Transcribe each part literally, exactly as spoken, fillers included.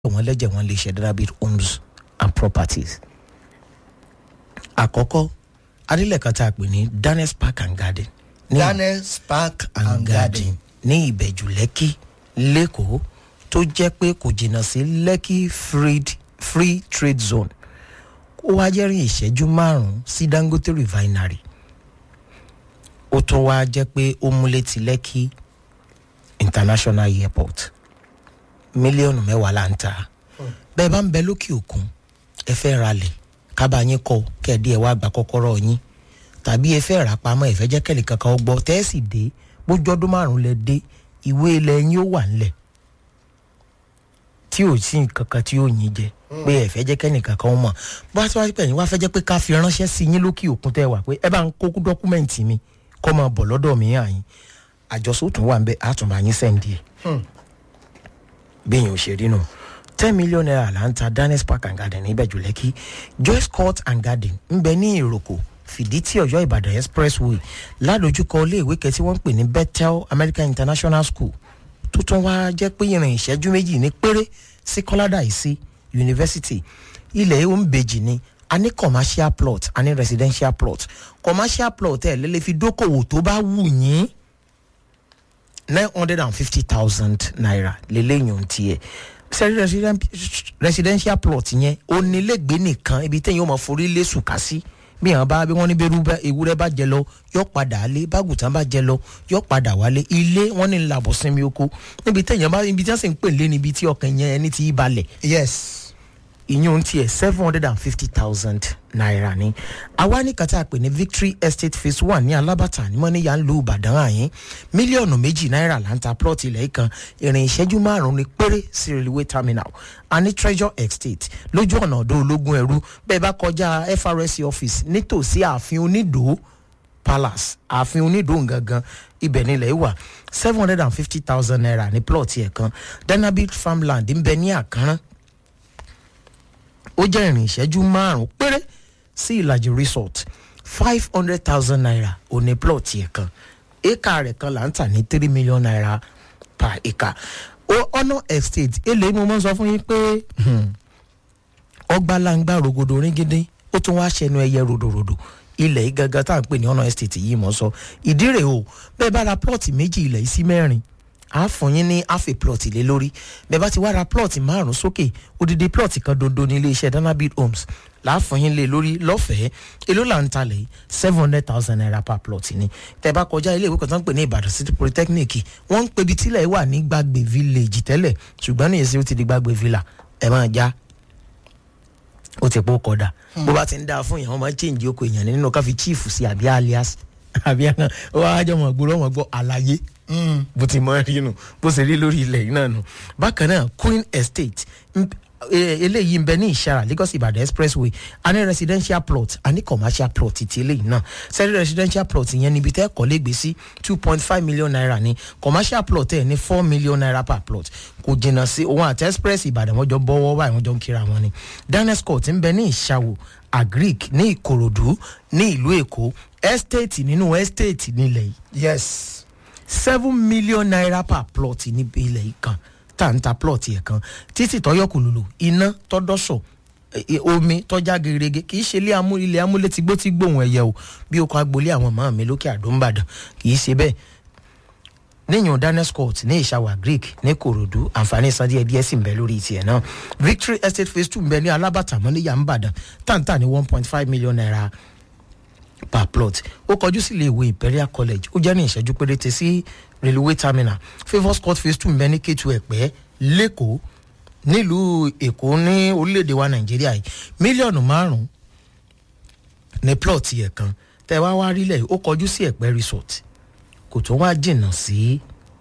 wọ́n lẹ́jẹ̀ wọ́n lè ṣe Danabit Homes and Properties. Àkọ́kọ́ adílẹ̀ kan tá a pè ní Daniels Park and Garden. Daniels Park and, and Garden ní Ìbẹ̀jú Lẹ́kì lẹ́kọ̀ọ́ tó jẹ́ pé kò jìnnà sí Lẹ́kì free, free trade zone. Ó wá jẹ́ rìn ìṣẹ́jú márùn-ún sí Dangote refinery. Ó tún wá jẹ́ pé ó múlẹ̀ ti Lẹ́kì International Airport. Mílíọ̀nù mẹ́wàá là ń ta. Bẹ́ẹ̀ bá ń bẹ lókè òkun ẹ fẹ́ ralẹ̀ kábà yín kọ́ kẹ́ẹ̀dí ẹ̀ wá gba kọ́kọ́rọ́ yín tàbí ẹ fẹ́ rà pamọ́ ẹ fẹ́ jẹ́ kẹ́lì kankan gbọ́ tẹ́ẹ̀sì dé bójú ọdún márùn-ún lẹ dé ìwé ilẹ̀ yín ó wà ńlẹ̀ tí ò sí kankan tí ó yín jẹ pé ẹ fẹ́ jẹ́ kẹ́nì kankan mọ̀ bá tí wàá pẹ̀ yín wá fẹ́ jẹ́ pé ká fi ránṣẹ́ sí yín lókè òkun tẹ́ wà pé ẹ bá ń kó dọ́kúmẹ̀ntì mi kọ́ máa bọ̀ lọ́dọ̀ mi àyín àjọsọ tún wà ń bẹ àtúnbà yín sẹ́ǹdì ẹ̀ bẹ́ẹ̀ ò ṣe rí nù ten million naira là ń ta Daniels Park and Garden ní Ìbẹ̀jú Lẹ́kì. Joyce Court and Garden ń bẹ ní Ìròkò Fìdítì Ọ̀yọ́ Ìbàdàn expressway ládojúkọ iléèwé kẹ́ tí wọ́n ń pè ní Bethel American International School tó tún wá jẹ́ pé ìrìn ìṣẹ́jú méjì ní péré sí Kọ́ládàísí University. ilẹ̀ ó ń bèjì ni a ní commercial plot a ní residential plot. Commercial plot ẹ̀ lélẹ́ fi dókòwò tó bá wù yín nine hundred and fifty thousand naira lélẹ́yìn ohun tiẹ̀. Residential plot yẹn onílégbé nìkan ibi tẹ́yìn ó máa forí lé sùkà sí bí àwọn bá bí wọ́n ní bẹ́rù ewúrẹ́ bá jẹ lọ yọ padà lé bágùtàn bá jẹ lọ yọ padà wálé ilé wọ́n ní làbọ̀ sinmi oko níbi tẹ́yìn bá ibi tí wọ́n sì ń pè lé níbi tí ọkàn yẹn ẹni tí í balẹ̀. Yes. ìyún tiẹ̀ seven hundred and fifty thousand naira ni. àwa ní kàtà pè ní Victory Estate phase one ní Alábàtà ní wọ́n ní yà ń lu Ìbàdàn àyín mílíọ̀nù méjì náírà là ń ta plot ilẹ̀ kan ìrìn ìṣẹ́jú márùn-ún ní péré sí railway terminal. a ní Treasure Estate lójú ọ̀nà ọ̀dọ́ ológun ẹ̀rú bẹ́ẹ̀ bá kọjá F R S C office nítòsí ààfin Onídòó Palace ààfin Onídòó gangan ibẹ̀ nílẹ̀ wà seven hundred and fifty thousand naira ní plot ẹ̀ kan. Danabit farmland ń bẹ ní Àkànrán ó jẹ́ ìrìn ìṣẹ́jú márùn-ún péré sí Ìlàjì resort five hundred thousand naira òní plot yẹn kan éka rẹ̀ kan là ń tà ní three million naira per acre. Ọ̀nà estate èlé mo mọ̀ sọ fún yín pé ọgbà langba rògbòdò ríngídé ó tún wá ṣẹnu ẹyẹ ròdòròdò ilẹ̀ yìí gangan tá à ń pè ní ọ̀nà estate yìí mọ̀ sọ ìdí rẹ̀ o bẹ́ẹ̀ bá ra plot méjì ilẹ̀ yìí sí mẹ́rin a fún yín ní half a plot lé lórí bẹ́ẹ̀ bá ti wá ra plot márùn sókè odidi plot kan dondo ní iléeṣẹ́ Danabit Homes là á fún yín lé lórí lọ́fẹ̀ẹ́ èló là ń talẹ̀ yìí seven hundred thousand naira per plot ni. tẹ́ bá kọjá ilé ìwé kan tó ń pè ní Ìbàdàn City Polytechnic wọ́n ń pe ibi tílẹ̀ wà ní Gbàgbé village tẹ́lẹ̀ ṣùgbọ́n ní èsì ó ti di Gbàgbé villa ẹ̀ máa já ó ti pọ̀ kọ́dà bó bá ti ń dáa fún yẹn wọ́n máa change oko èèyàn nínú ká fi chief sí àbí alias àbí ẹ̀hán ó wá jọ mọ̀ gbúrọ̀ mọ̀ gbọ́ àlàyé bó ti mọ rí nù bó ṣe rí lórí ilẹ̀ yìí náà nù. bákan náà Queen Estate eléyìí ń bẹ ní Ìṣàrà Lagos Ìbàdàn expressway a ní residential plot a ní commercial plot ti eléyìí náà sẹ́rí residential plot yẹn níbi tẹ́ kọ́ lẹ́gbẹ̀ẹ́ sí two point five million naira ní commercial plot ẹ̀ ní four million naira per plot kò jìnnà sí òun àti express Ìbàdàn wọ́n jọ bọ́wọ́ báyìí wọ́n jọ ń kíra wọn ni. Daniels Court ń bẹ ní Ìṣàwò Agric ní Ìkòròdú ní ìlú Èkó estate nínú estate nílẹ̀ yìí. Yes. seven million naira per plot ní ilẹ̀ yìí kan tàǹtà plot yẹn kan títí tọ́yọ̀ kùlùlù iná tọ́dọ́sọ̀ omi tọ́já gerege kì í ṣe ilé amú ilé amúlé tí gbó tí gbóhùn ẹ̀yẹ o bí o kọ́ agboolé àwọn màmá mi lókè Àdó ńbàdàn kì í ṣe bẹ́ẹ̀. níyàn Daniels Court ní Ìṣàwà Greek ní Kòròdú àǹfààní san díẹ̀ díẹ̀ sì ń bẹ lórí tiẹ̀ náà. Victory Estate phase two ń bẹ ní Alábàtà mọ́níyà ńbàdàn tàǹtà ní one point five million naira per plot. ó kọjú sí ilé ìwé Imperial College ó jẹ́ ní ìṣẹ́jú péréte sí railway terminal. Favours Court phase two ń bẹ ní Kétu Ẹ̀pẹ́ lẹ́kọ̀ọ́ nílùú Èkó ní orílẹ̀-èdè wa Nàìjíríà yìí mílíọ̀nù márùn-ún ní plot yẹn kan tẹ́ wá wá rí lẹ̀ ó kọjú sí Ẹ̀pẹ́ resort kò tó wá jìnnà sí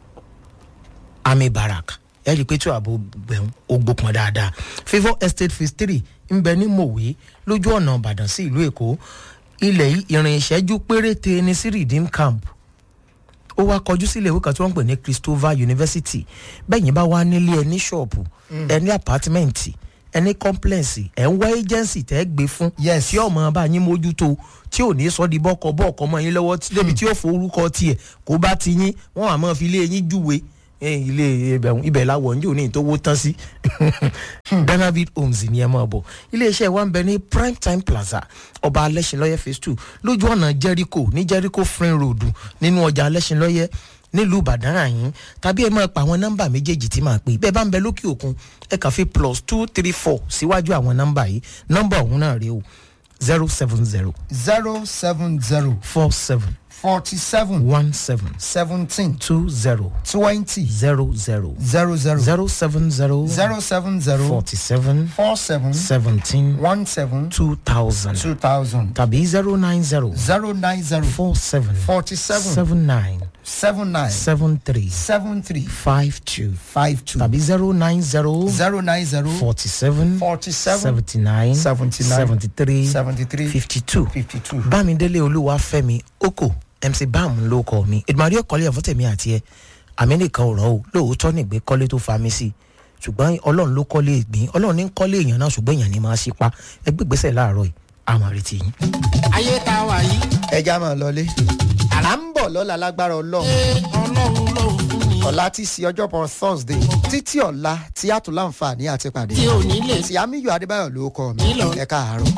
Army Barrack ẹ rí i pé tí ààbò bẹ̀rù ó gbópọn dáadáa. Favour Estate phase three ń bẹ ní Mòwe lójú ọ̀nà Ìbàdàn sí ìlú Èkó ilẹ̀ yìí ìrìn ìṣẹ́jú péréte ní sí Redeem Camp ó wá kọjú sí ilé ìwé kan tí wọ́n ń pè ní Christopher University bẹ́yìn bá wá nílé ẹni ṣọ́ọ̀bù ẹni apátímẹ́ǹtì ẹni kọ́ńplẹ̀nsì ẹ̀ ń wá agency tẹ́ gbé fún tí ọmọ bá yín mójútó tí ò ní sọ di bọ́kọ bọ́ọ̀kọ mọ́ yín lọ́wọ́ débi tí ó forúkọ tiẹ̀ kó bá ti yín wọ́n àmọ́ fi lé yín júwe ilé ibẹ̀ láwọ̀ ní òní tó wó tán sí Danavid Homes ní ẹ máa bọ̀ iléeṣẹ́ wa ń bẹ ní Prime Time Plaza ọba Alẹ́ṣinlọ́yẹ́ phase two lójú ọ̀nà Jericho ní Jericho Frame Road nínú ọjà Alẹ́ṣinlọ́yẹ́ nílùú Ìbàdàn àyín tàbí ẹ máa pa àwọn nọ́mbà méjèèjì tí máa pè bẹ́ẹ̀ bá ń bẹ lókè òkun ẹ kàn fi plus two three four síwájú àwọn nọ́mbà yìí nọ́mbà ọ̀hún náà rèé o zero seven zero zero seven zero four seven forty seven one seven seventeen two zero twenty zero zero zero zero zero seven zero zero seven zero forty seven four seven seventeen one seven two thousand two thousand tàbí zero nine zero zero nine zero four seven forty seven seven nine seven nine seven three seven three five two five two tàbí zero nine zero zero nine zero forty seven forty seven seventy nine seventy nine seventy three seventy three fifty two fifty two. Bámidélé Olúwafẹ́mi Oko M C Bam ló kọ mi Èdùmàrè ọkọlẹ ọfọtẹmí àti ẹ àmì nìkan ọ̀rọ̀ o lóòótọ́ nígbé kọ́lé tó fa mi sí ṣùgbọ́n Ọlọ́run ló kọ́lé ìgbín Ọlọ́run ní kọ́lé èèyàn náà ṣùgbọ́n èèyàn ní máa ṣe pa ẹgbẹ́ ìgbésẹ̀ láàárọ̀ yìí àmọ́ retí yín. ayé ta wà yìí. ẹja máa lọlé àrà ń bọ̀ lọ́la lágbára Ọlọ́run ọlọ́run lòun fún mi. ọ̀la ti sí ọjọ́bọ̀ Thursday títí ọ̀la tí a tún láǹfààní àti pàdé tí ò ní lè. tí Àmíyù Adébáyọ̀ ló kọ mi Nílò. ẹ káàárọ̀.